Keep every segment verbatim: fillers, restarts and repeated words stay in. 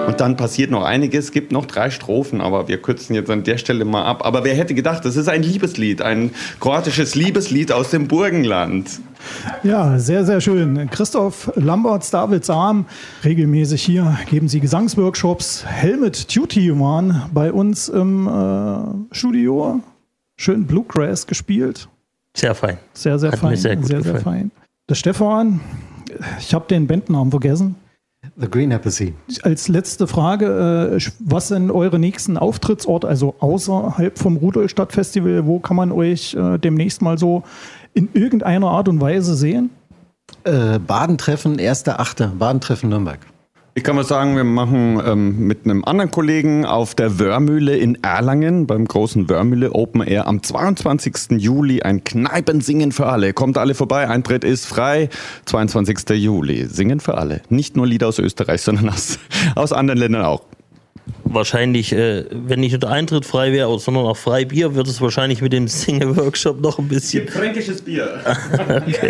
Und dann passiert noch einiges, es gibt noch drei Strophen, aber wir kürzen jetzt an der Stelle mal ab. Aber wer hätte gedacht, das ist ein Liebeslied, ein kroatisches Liebeslied aus dem Burgenland. Ja, sehr, sehr schön. Christoph Lamberts, David Sam, regelmäßig hier geben sie Gesangsworkshops. Helmut Tutti waren bei uns im äh, Studio. Schön Bluegrass gespielt. Sehr fein. Sehr, sehr Hat fein. mir sehr gut sehr, sehr fein. Der Stefan, ich habe den Bandnamen vergessen. The Green Apple Sea. Als letzte Frage, äh, was sind eure nächsten Auftrittsorte, also außerhalb vom Rudolstadt-Festival? Wo kann man euch äh, demnächst mal so in irgendeiner Art und Weise sehen? Äh, Badentreffen, erster Achte Badentreffen Nürnberg. Ich kann mal sagen, wir machen ähm, mit einem anderen Kollegen auf der Wörmühle in Erlangen, beim großen Wörmühle Open Air, am zweiundzwanzigsten Juli ein Kneipensingen für alle. Kommt alle vorbei, Eintritt ist frei. zweiundzwanzigsten Juli, Singen für alle. Nicht nur Lieder aus Österreich, sondern aus, aus anderen Ländern auch. Wahrscheinlich, äh, wenn nicht nur der Eintritt frei wäre, sondern auch Freibier, wird es wahrscheinlich mit dem Single-Workshop noch ein bisschen... Fränkisches Bier. Okay.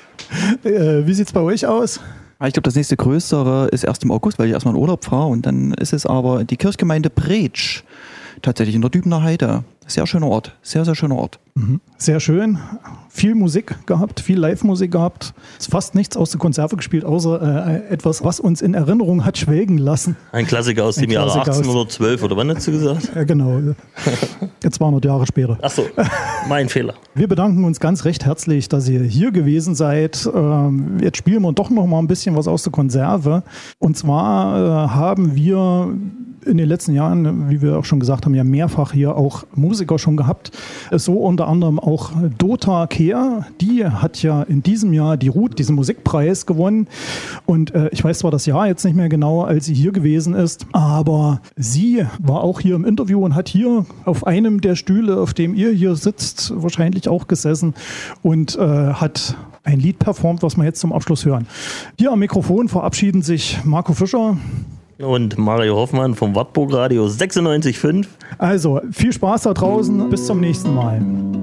Äh, wie sieht es bei euch aus? Ich glaube, das nächste größere ist erst im August, weil ich erstmal in Urlaub fahre. Und dann ist es aber die Kirchgemeinde Bretsch, tatsächlich in der Dübener Heide. Sehr schöner Ort, sehr, sehr schöner Ort. Mhm. Sehr schön. Viel Musik gehabt, viel Live-Musik gehabt. Ist fast nichts aus der Konserve gespielt, außer äh, etwas, was uns in Erinnerung hat schwelgen lassen. Ein Klassiker aus Ein dem Jahre Klassiker achtzehnhundertzwölf, oder wann hast du gesagt? Ja, genau. zweihundert Jahre später. Ach so, mein Fehler. Wir bedanken uns ganz recht herzlich, dass ihr hier gewesen seid. Ähm, jetzt spielen wir doch noch mal ein bisschen was aus der Konserve. Und zwar äh, haben wir in den letzten Jahren, wie wir auch schon gesagt haben, ja mehrfach hier auch Musiker schon gehabt. So unter anderem auch Dota Kehr. Die hat ja in diesem Jahr die Ruth, diesen Musikpreis gewonnen. Und äh, ich weiß zwar das Jahr jetzt nicht mehr genau, als sie hier gewesen ist, aber sie war auch hier im Interview und hat hier auf einem der Stühle, auf dem ihr hier sitzt, wahrscheinlich auch gesessen und äh, hat ein Lied performt, was wir jetzt zum Abschluss hören. Hier am Mikrofon verabschieden sich Marco Fischer und Mario Hoffmann vom Wartburg Radio sechsundneunzig Komma fünf. Also, viel Spaß da draußen. Bis zum nächsten Mal.